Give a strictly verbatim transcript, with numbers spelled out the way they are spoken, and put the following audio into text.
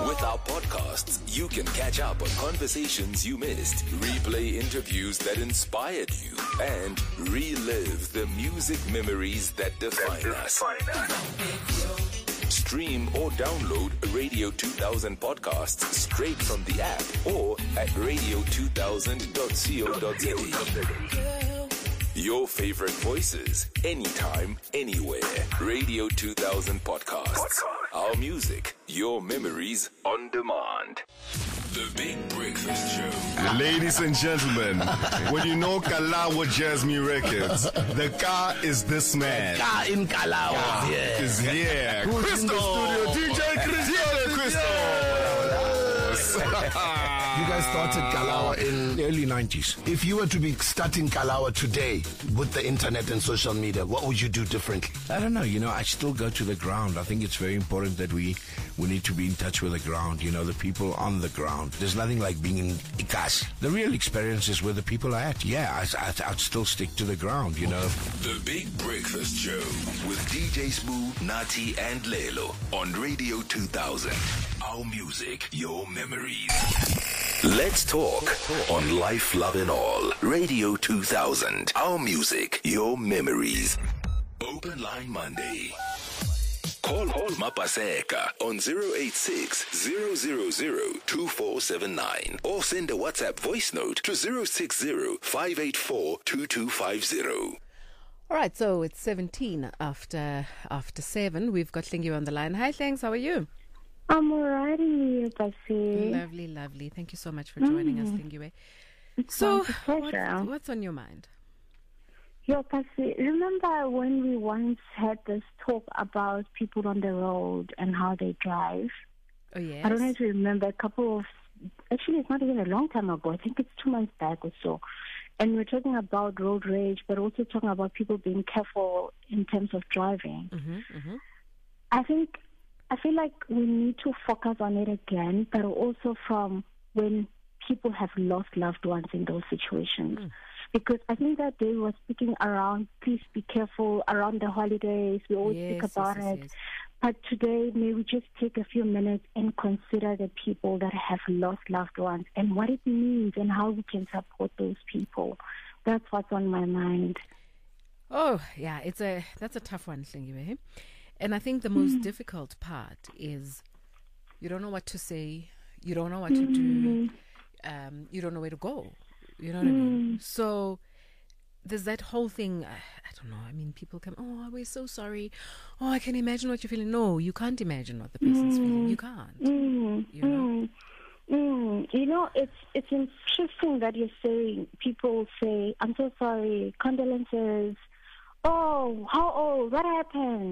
With our podcasts, you can catch up on conversations you missed, replay interviews that inspired you, and relive the music memories that define us. Stream or download Radio two thousand podcasts straight from the app or at radio two thousand dot co dot za. Your favorite voices, anytime, anywhere. Radio two thousand podcasts. Our music, your memories on demand. The Big Breakfast Show. Ladies and gentlemen, when you know Kalawa Jasmine Records, the car is this man. Car in Kalawa. Yeah. Is here. Who's Crystal. in the studio? D J Crystal. Yeah, Crystal. You guys started Kalawa in the early nineties. If you were to be starting Kalawa today with the internet and social media, what would you do differently? I don't know. You know, I still go to the ground. I think it's very important that we we need to be in touch with the ground. You know, the people on the ground. There's nothing like being in Ikas. The real experience is where the people are at. Yeah, I, I, I'd still stick to the ground, you know. The Big Breakfast Show with D J Smooth, Nati, and Lelo on Radio two thousand. Our music, your memories. Let's talk on Life, Love and All. Radio two thousand. Our music, your memories. Open Line Monday. Call Call Mapaseka on zero eight six, zero zero zero, two four seven nine or send a WhatsApp voice note to zero six zero, five eight four, two two five zero. All right, so it's seventeen after after seven. We've got Lingiwe on the line. Hi, thanks. How are you? I'm alrighty, Pasi. Lovely, lovely. Thank you so much for joining mm. us, Lingiwe. It's So, my what's, pleasure. what's on your mind? Yo, Pasi, remember when we once had this talk about people on the road and how they drive? Oh, yes. I don't know if you remember a couple of, actually it's not even a long time ago, I think it's two months back or so. And we're talking about road rage, but also talking about people being careful in terms of driving. Mm-hmm, mm-hmm. I think, I feel like we need to focus on it again, but also from when people have lost loved ones in those situations. Mm. Because I think that day we were speaking around, please be careful around the holidays. We always yes, speak about yes, yes, it. yes. But today, may we just take a few minutes and consider the people that have lost loved ones and what it means and how we can support those people. That's what's on my mind. Oh, yeah, it's a that's a tough one, Lingiwe. And I think the most mm. difficult part is you don't know what to say, you don't know what to do, um, you don't know where to go. You know what mm. I mean? So there's that whole thing, uh, I don't know, I mean, people come, oh, we're so sorry. Oh, I can imagine what you're feeling. No, you can't imagine what the person's mm. feeling. You can't. Mm. You know? Mm. Mm. You know, it's it's interesting that you're saying, people say, I'm so sorry, condolences. Oh, how old? What happened?